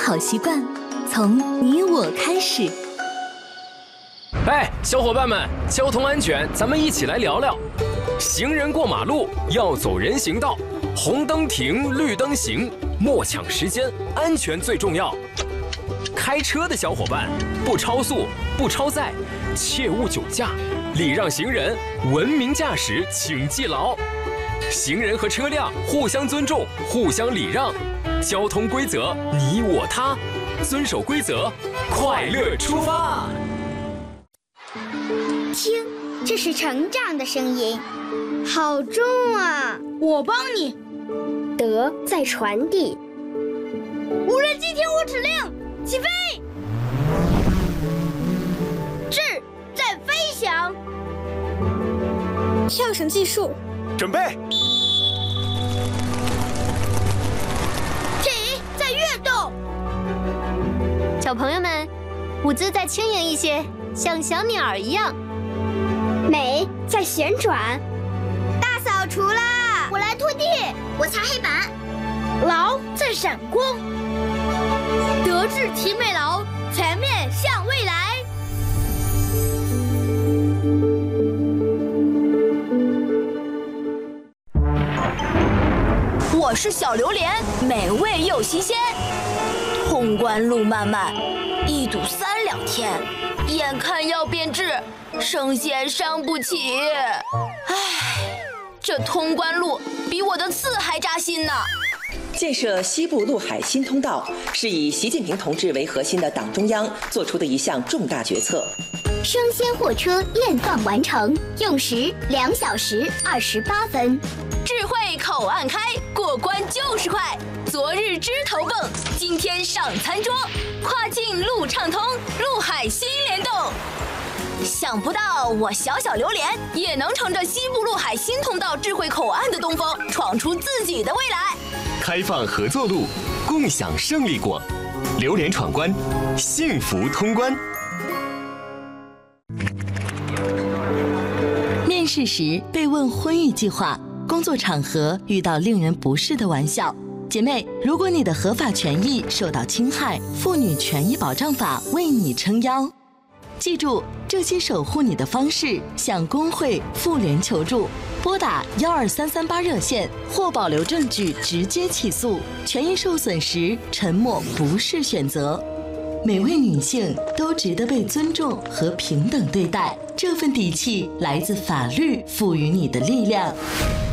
好习惯，从你我开始。 哎，小伙伴们，交通安全，咱们一起来聊聊。行人过马路要走人行道，红灯停，绿灯行，莫抢时间，安全最重要。开车的小伙伴，不超速，不超载，切勿酒驾，礼让行人，文明驾驶，请记牢。行人和车辆互相尊重，互相礼让，交通规则你我他，遵守规则，快乐出发。 听，这是成长的声音，好重啊！ 我帮你。 德在传递。 无人机听我指令，起飞！智在飞翔。 跳绳计数。 准备。 体在跃动。 小朋友们，舞姿再轻盈一些，像小鸟一样。 美在旋转。 大扫除啦！我来拖地，我擦黑板。劳在闪光。德智体美劳，全面向未来。 我是小榴莲，美味又新鲜。通关路漫漫，一堵3、2天，眼看要变质，生鲜伤不起。唉，这通关路比我的刺还扎心呢。 建设西部陆海新通道是以习近平同志为核心的党中央做出的一项重大决策。 生鲜货车验放完成，用时2小时28分。 智慧口岸开，过关就是快。昨日枝头蹦，今天上餐桌。跨境路畅通，陆海新联动。想不到我小小榴莲也能乘着西部陆海新通道智慧口岸的东风，闯出自己的未来。 开放合作路，共享胜利果。榴莲闯关，幸福通关。 面试时被问婚育计划，工作场合遇到令人不适的玩笑。姐妹，如果你的合法权益受到侵害，妇女权益保障法为你撑腰。记住这些守护你的方式，向工会、妇联求助，拨打12338热线或保留证据直接起诉。权益受损时，沉默不是选择。每位女性都值得被尊重和平等对待，这份底气来自法律赋予你的力量。